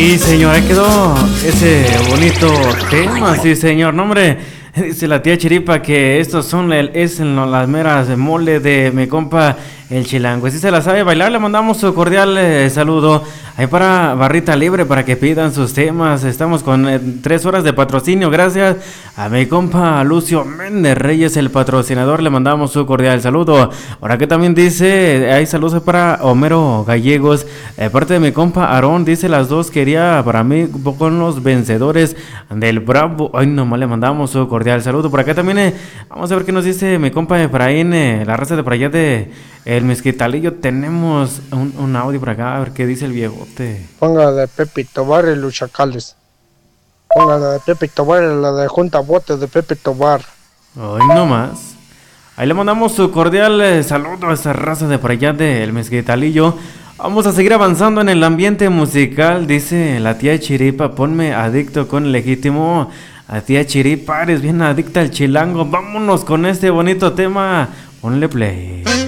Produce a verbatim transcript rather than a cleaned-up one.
Y señor, ahí quedó ese bonito tema, sí señor, no hombre, dice la tía Chiripa que estos son el, es en lo- las meras de mole de mi compa el chilango. Si se la sabe bailar, le mandamos su cordial eh, saludo. Ahí para Barrita Libre para que pidan sus temas. Estamos con eh, tres horas de patrocinio. Gracias a mi compa Lucio Méndez Reyes, el patrocinador. Le mandamos su cordial saludo. Ahora que también dice, hay saludos para Homero Gallegos. De parte de mi compa Aarón, dice las dos quería para mí con los vencedores del Bravo. Ay, nomás le mandamos su cordial saludo. Por acá también eh, vamos a ver qué nos dice mi compa Efraín, eh, la raza de por allá de el Mezquitalillo. Tenemos un, un audio por acá, a ver qué dice el viejote. Ponga de Pepito Bar y los Chacales. Ponga la de Pepito Bar y la de Junta Bote de Pepito Bar. Hoy no más. Ahí le mandamos su cordial eh, saludo a esa raza de por allá del Mezquitalillo. Vamos a seguir avanzando en el ambiente musical. Dice la tía Chiripa, ponme adicto con legítimo. A tía Chiripa, eres bien adicta al chilango. Vámonos con este bonito tema. Ponle play.